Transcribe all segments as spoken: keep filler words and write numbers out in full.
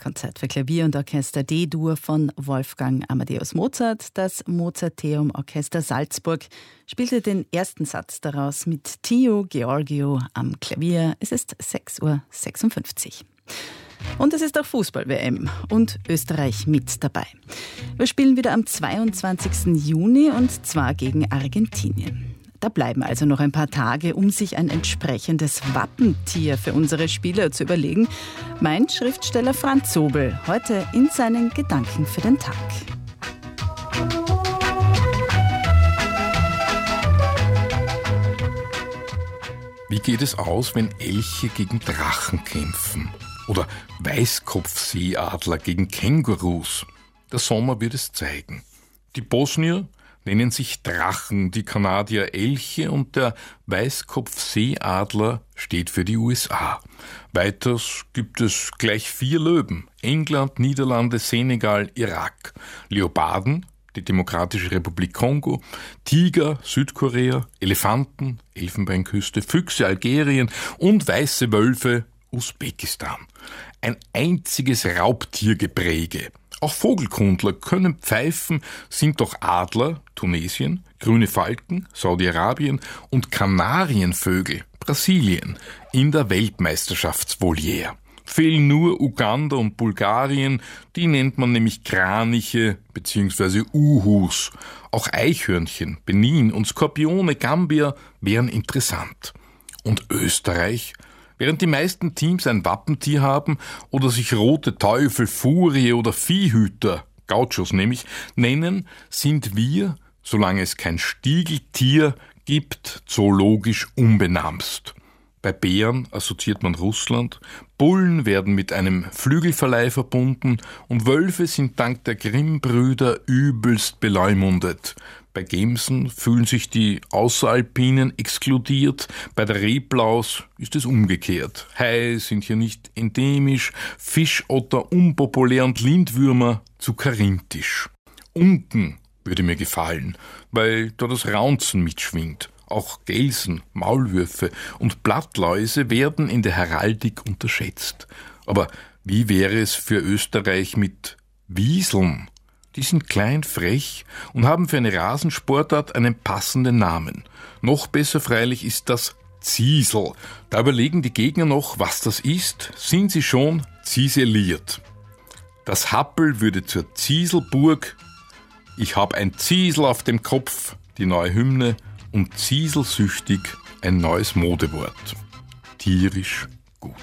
Konzert für Klavier und Orchester D-Dur von Wolfgang Amadeus Mozart. Das Mozarteum Orchester Salzburg spielte den ersten Satz daraus mit Tio Georgiou am Klavier. Es ist sechs Uhr sechsundfünfzig. Und es ist auch Fußball-W M und Österreich mit dabei. Wir spielen wieder am zweiundzwanzigsten Juni und zwar gegen Argentinien. Da bleiben also noch ein paar Tage, um sich ein entsprechendes Wappentier für unsere Spieler zu überlegen, meint Schriftsteller Franz Sobel heute in seinen Gedanken für den Tag. Wie geht es aus, wenn Elche gegen Drachen kämpfen? Oder Weißkopfseeadler gegen Kängurus? Der Sommer wird es zeigen. Die Bosnier nennen sich Drachen, die Kanadier Elche und der Weißkopfseeadler steht für die U S A. Weiters gibt es gleich vier Löwen: England, Niederlande, Senegal, Irak. Leoparden, die Demokratische Republik Kongo, Tiger, Südkorea, Elefanten, Elfenbeinküste, Füchse, Algerien und weiße Wölfe, Usbekistan. Ein einziges Raubtiergepräge. Auch Vogelkundler können pfeifen, sind doch Adler, Tunesien, grüne Falken, Saudi-Arabien und Kanarienvögel, Brasilien, in der Weltmeisterschaftsvoliere. Fehlen nur Uganda und Bulgarien, die nennt man nämlich Kraniche bzw. Uhus. Auch Eichhörnchen, Benin und Skorpione, Gambia wären interessant. Und Österreich? Während die meisten Teams ein Wappentier haben oder sich Rote Teufel, Furie oder Viehhüter, Gauchos nämlich, nennen, sind wir, solange es kein Stiegeltier gibt, zoologisch unbenamst. Bei Bären assoziiert man Russland, Bullen werden mit einem Flügelverleih verbunden und Wölfe sind dank der Grimm-Brüder übelst beleumundet. Bei Gemsen fühlen sich die Außeralpinen exkludiert, bei der Reblaus ist es umgekehrt. Haie sind hier nicht endemisch, Fischotter unpopulär und Lindwürmer zu karinthisch. Unken würde mir gefallen, weil da das Raunzen mitschwingt. Auch Gelsen, Maulwürfe und Blattläuse werden in der Heraldik unterschätzt. Aber wie wäre es für Österreich mit Wieseln? Die sind klein, frech und haben für eine Rasensportart einen passenden Namen. Noch besser freilich ist das Ziesel. Da überlegen die Gegner noch, was das ist, sind sie schon ziseliert. Das Happel würde zur Zieselburg. Ich hab ein Ziesel auf dem Kopf, die neue Hymne, und zieselsüchtig ein neues Modewort. Tierisch gut.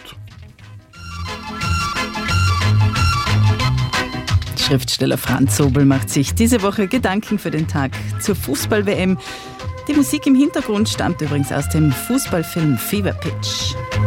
Schriftsteller Franz Sobel macht sich diese Woche Gedanken für den Tag zur Fußball-W M. Die Musik im Hintergrund stammt übrigens aus dem Fußballfilm Fever Pitch.